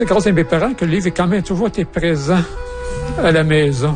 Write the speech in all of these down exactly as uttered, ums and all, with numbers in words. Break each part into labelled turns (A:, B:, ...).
A: Grâce à mes parents que le livre a quand même toujours été présent à la maison.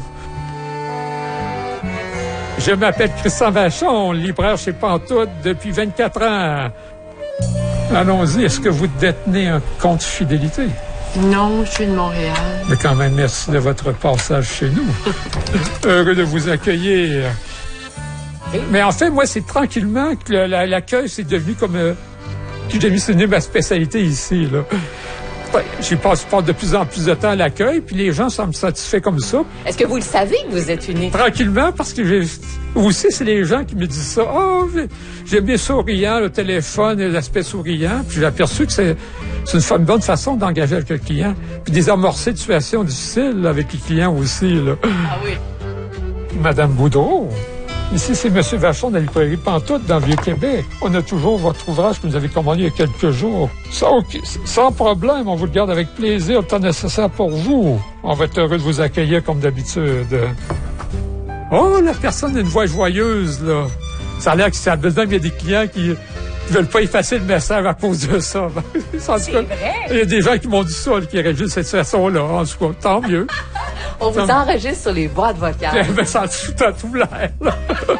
A: Je m'appelle Christian Vachon, libraire chez Pantoute depuis vingt-quatre ans. Allons-y, est-ce que vous détenez un compte fidélité?
B: Non, je suis de Montréal.
A: Mais quand même, merci de votre passage chez nous. Heureux de vous accueillir. Mais en fait, moi, c'est tranquillement que l'accueil, c'est devenu comme... Euh, j'ai devenu, c'est devenu ma spécialité ici, là. J'y passe pas de plus en plus de temps à l'accueil, puis les gens semblent satisfaits comme ça.
B: Est-ce que vous le savez que vous êtes unique?
A: Tranquillement, parce que j'ai... aussi, c'est les gens qui me disent ça. Oh, j'aime bien souriant, le téléphone et l'aspect souriant. Puis j'ai aperçu que c'est, c'est une bonne façon d'engager avec le client. Puis désamorcer des situations difficiles là, avec les clients aussi. Là.
B: Ah oui.
A: Madame Boudreau. Ici, c'est M. Vachon de la librairie Pantoute dans le Vieux-Québec. On a toujours votre ouvrage que vous avez commandé il y a quelques jours. Sans, sans problème, on vous le garde avec plaisir, le temps nécessaire pour vous. On va être heureux de vous accueillir comme d'habitude. Oh, la personne a une voix joyeuse, là. Ça a l'air que ça a besoin, il y a des clients qui ne veulent pas effacer le message à cause de ça.
B: C'est vrai.
A: Il y a des gens qui m'ont dit ça, là, qui enregistrent cette façon-là. En tout cas, tant mieux.
B: On vous enregistre sur les boîtes vocales.
A: Mais ça tout à tout l'air, là.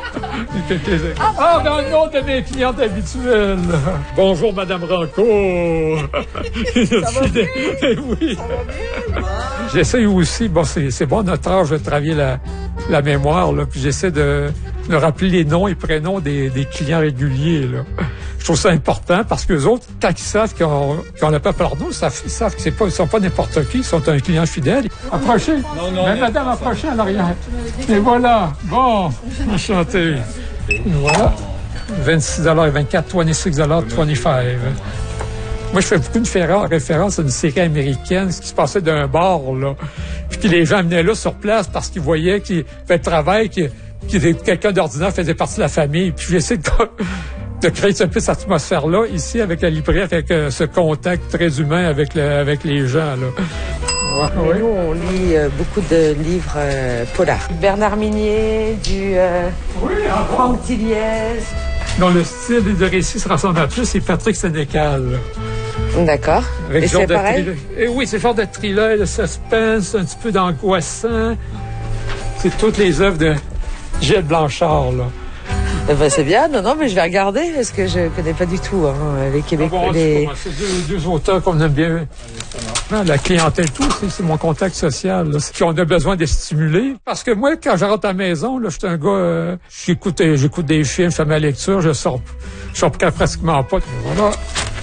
A: Ah, dans le nom de mes clientes habituelles. Bonjour, Madame Rancourt.
B: Ça va bien?
A: Oui.
B: Ça va bien?
A: J'essaie aussi, bon, c'est, c'est bon notre âge de travailler la, la mémoire, là, puis j'essaie de me rappeler les noms et prénoms des, des clients réguliers, là. Je trouve ça important parce que les autres, quand ils savent qu'on qu'on n'a pas pardon, ils savent, ils savent que c'est pas, ils sont pas n'importe qui, ils sont un client fidèle. Approchez. Non, non. Mais madame, approchez en arrière. Et voilà. Bon. Enchanté. Et voilà. vingt-six dollars et vingt-quatre, vingt-six dollars vingt-cinq. Moi, je fais beaucoup de référence à une série américaine, ce qui se passait d'un bar, là. Puis que les gens venaient là sur place parce qu'ils voyaient qu'il fait le travail, que quelqu'un d'ordinaire faisait partie de la famille. Puis j'essaie de, de créer un peu cette atmosphère-là ici avec la librairie, avec euh, ce contact très humain avec, le, avec les gens, là.
C: Ouais, oui. Nous, on lit euh, beaucoup de livres euh, polars. Bernard Minier, du euh,
A: oui,
C: Franck Tilliez.
A: Dont le style de récit se ressemble à plus, c'est Patrick Sénécal.
C: D'accord.
A: Avec
C: Et c'est pareil?
A: Et oui, c'est le genre de thriller, de suspense, un petit peu d'angoissant. C'est toutes les œuvres de Gilles Blanchard, là.
C: Eh ben, c'est bien, non, non, mais je vais regarder, parce que je connais pas du tout hein, les Québécois.
A: Ah bon,
C: les...
A: C'est deux, deux auteurs qu'on aime bien. La clientèle, tout, c'est, c'est mon contact social. Là. Puis on a besoin de stimuler. Parce que moi, quand je rentre à la maison, là, je suis un gars, euh, j'écoute, j'écoute des films, je fais ma lecture, je sors, je sors pratiquement pas. Voilà.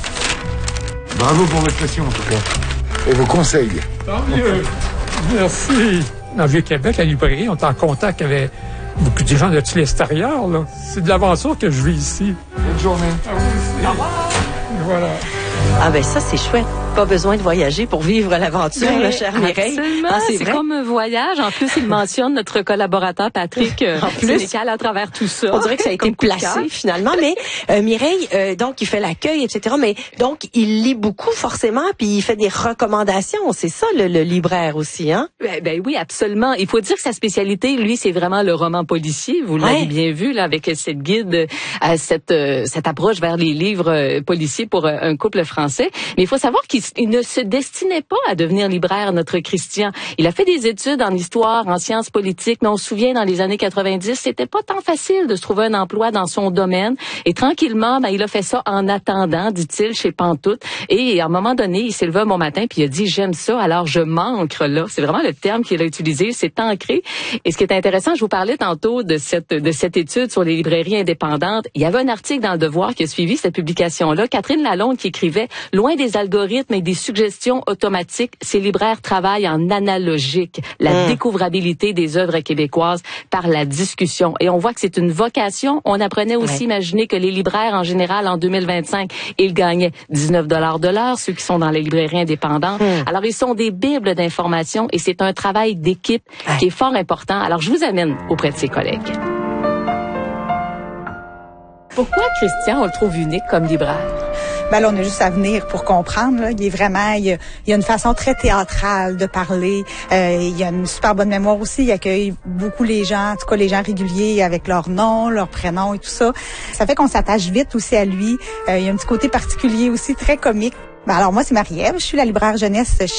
D: Bravo pour votre passion, en tout cas. Et vos conseils.
A: Tant mieux. Merci. Dans le Vieux-Québec, la librairie, on est en contact avec beaucoup de gens de tout l'extérieur, là. C'est de l'aventure que je vis ici.
D: Bonne journée.
A: Ah oui, et voilà.
C: Ah ben ça, c'est chouette. Pas besoin de voyager pour vivre l'aventure,
E: ben,
C: là, chère Mireille.
E: Absolument,
C: ah, c'est,
E: c'est
C: vrai?
E: comme un voyage. En plus, il mentionne notre collaborateur Patrick euh,
C: en plus,
E: Sénécal à travers tout ça.
C: On dirait que ça a été placé finalement. Mais euh, Mireille, euh, donc, il fait l'accueil, et cetera. Mais donc, il lit beaucoup forcément, puis il fait des recommandations. C'est ça, le, le libraire aussi, hein?
E: Ben, ben oui, absolument. Il faut dire que sa spécialité, lui, c'est vraiment le roman policier. Vous l'avez
C: ouais.
E: bien vu là avec cette guide, à cette euh, cette approche vers les livres euh, policiers pour euh, un couple français. Mais il faut savoir qu'il il ne se destinait pas à devenir libraire, notre Christian. Il a fait des études en histoire, en sciences politiques, mais on se souvient, dans les années quatre-vingt-dix, c'était pas tant facile de se trouver un emploi dans son domaine. Et tranquillement, ben, il a fait ça en attendant, dit-il, chez Pantoute. Et à un moment donné, il s'est levé un bon matin, puis il a dit, j'aime ça, alors je m'ancre là. C'est vraiment le terme qu'il a utilisé, c'est ancré. Et ce qui est intéressant, je vous parlais tantôt de cette, de cette étude sur les librairies indépendantes. Il y avait un article dans Le Devoir qui a suivi cette publication-là. Catherine Lalonde qui écrivait, loin des algorithmes et des suggestions automatiques, ces libraires travaillent en analogique, la mmh. découvrabilité des œuvres québécoises par la discussion. Et on voit que c'est une vocation. On apprenait aussi, ouais. imaginer que les libraires, en général, en deux mille vingt-cinq, ils gagnaient dix-neuf dollars de l'heure, ceux qui sont dans les librairies indépendantes. Mmh. Alors, ils sont des bibles d'information et c'est un travail d'équipe ouais. qui est fort important. Alors, je vous amène auprès de ses collègues. Pourquoi, Christian, on le trouve unique comme libraire?
F: Ben là, on a juste à venir pour comprendre. Là. Il est vraiment, il y a, il y a une façon très théâtrale de parler. Euh, il y a une super bonne mémoire aussi. Il accueille beaucoup les gens, en tout cas les gens réguliers avec leur nom, leur prénom et tout ça. Ça fait qu'on s'attache vite aussi à lui. Euh, il y a un petit côté particulier aussi, très comique. Ben alors moi, c'est Marie-Ève. Je suis la libraire jeunesse chez